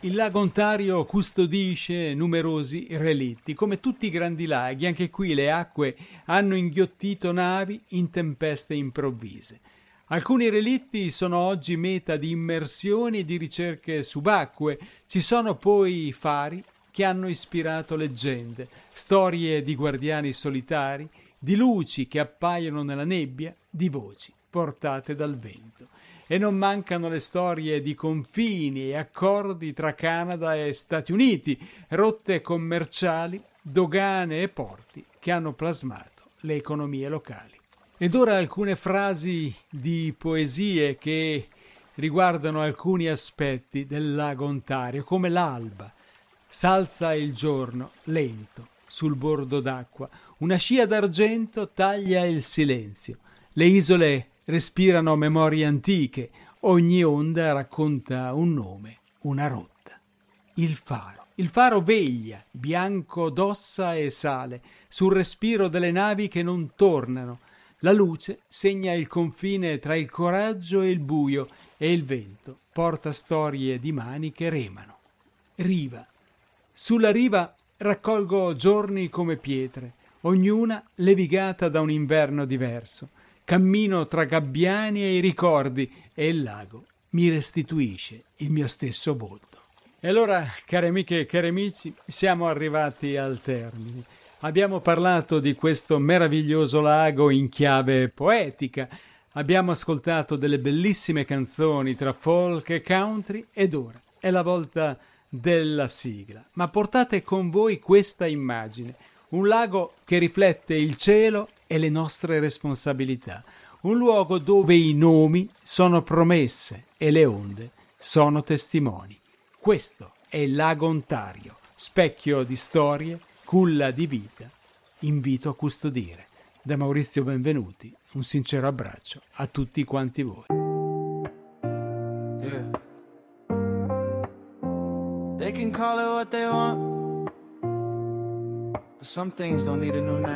Il lago Ontario custodisce numerosi relitti. Come tutti i grandi laghi, anche qui le acque hanno inghiottito navi in tempeste improvvise. Alcuni relitti sono oggi meta di immersioni e di ricerche subacquee. Ci sono poi fari che hanno ispirato leggende, storie di guardiani solitari, di luci che appaiono nella nebbia, di voci portate dal vento. E non mancano le storie di confini e accordi tra Canada e Stati Uniti, rotte commerciali, dogane e porti che hanno plasmato le economie locali. Ed ora alcune frasi di poesie che riguardano alcuni aspetti del lago Ontario, come l'alba. S'alza il giorno, lento, sul bordo d'acqua. Una scia d'argento taglia il silenzio. Le isole respirano memorie antiche, ogni onda racconta un nome, una rotta. Il faro veglia, bianco d'ossa e sale, sul respiro delle navi che non tornano. La luce segna il confine tra il coraggio e il buio, e il vento porta storie di mani che remano. Riva. Sulla riva raccolgo giorni come pietre, ognuna levigata da un inverno diverso. Cammino tra gabbiani e i ricordi e il lago mi restituisce il mio stesso volto. E allora, cari amiche e cari amici, siamo arrivati al termine. Abbiamo parlato di questo meraviglioso lago in chiave poetica. Abbiamo ascoltato delle bellissime canzoni tra folk e country ed ora è la volta della sigla. Ma portate con voi questa immagine. Un lago che riflette il cielo e le nostre responsabilità. Un luogo dove i nomi sono promesse e le onde sono testimoni. Questo è il lago Ontario, specchio di storie, culla di vita, invito a custodire. Da Maurizio Benvenuti, un sincero abbraccio a tutti quanti voi. Yeah. They can call it what they want, but some things don't need a new name.